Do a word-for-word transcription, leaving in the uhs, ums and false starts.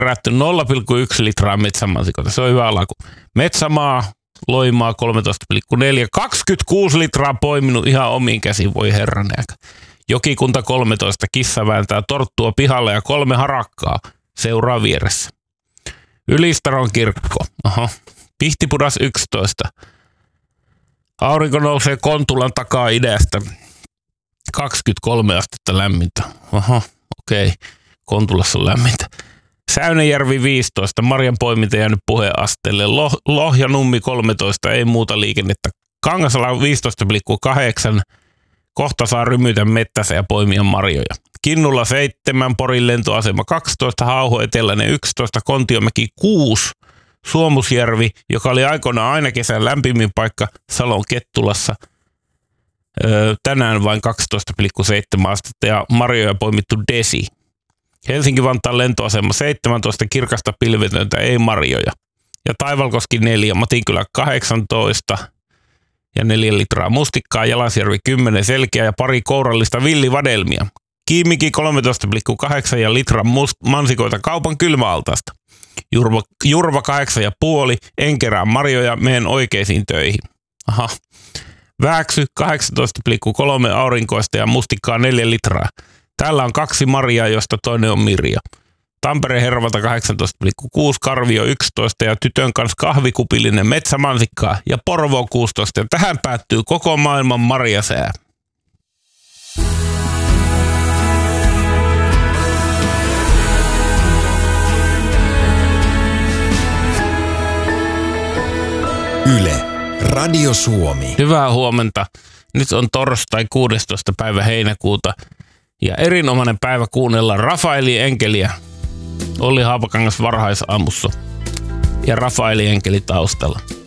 kerätty nolla pilkku yksi litraa metsämansikoita. Se on hyvä alku. Metsämaa, Loimaa kolmetoista pilkku neljä, kaksikymmentäkuusi litraa poiminut ihan omiin käsiin, voi herranen aika. Jokikunta kolmetoista, kissa vääntää torttua pihalle ja kolme harakkaa seuraa vieressä. Ylistaron kirkko, aha. Pihtipudas yksitoista. Aurinko nousee Kontulan takaa idästä. kaksikymmentäkolme astetta lämmintä. Aha, okei. Okay. Kontulassa on lämmintä. Säynäjärvi viisitoista. Marjan poiminta jäänyt puheasteelle. Loh, Lohja Nummi kolmetoista. Ei muuta liikennettä. Kangasala viisitoista pilkku kahdeksan. Kohta saa rymytä mettässä ja poimia marjoja. Kinnulla seitsemän. Porin lentoasema kaksitoista. Hauho Eteläinen yksitoista. Kontiomäki kuusi. Suomusjärvi, joka oli aikoinaan aina kesän lämpimin paikka Salon Kettulassa. Öö, tänään vain kaksitoista pilkku seitsemän astetta ja marjoja poimittu desi. Helsinki-Vantaan lentoasema seitsemäntoista, kirkasta pilvetöntä, ei marjoja. Ja Taivalkoski neljä, Matinkylä kahdeksantoista ja neljä litraa mustikkaa, Jalasjärvi kymmenen, selkeä ja pari kourallista villivadelmia. Kiimiki kolmetoista pilkku kahdeksan ja litran must- mansikoita kaupan kylmäaltaasta. Jurva, Jurva kahdeksan ja puoli, en kerää marjoja, menen oikeisiin töihin. Aha. Vääksy kahdeksantoista pilkku kolme aurinkoista ja mustikkaa neljä litraa. Täällä on kaksi marjaa, josta toinen on Mirja. Tampereen Hervalta kahdeksantoista pilkku kuusi, Karvio yksitoista ja tytön kanssa kahvikupillinen metsämansikkaa ja Porvoo kuusitoista. Ja tähän päättyy koko maailman marjasää. Yle, Radio Suomi. Hyvää huomenta. Nyt on torstai kuudestoista päivä heinäkuuta ja erinomainen päivä kuunnella Rafaeli Enkeliä. Olli Haapakangas varhaisaamussa ja Rafaeli Enkeli taustalla.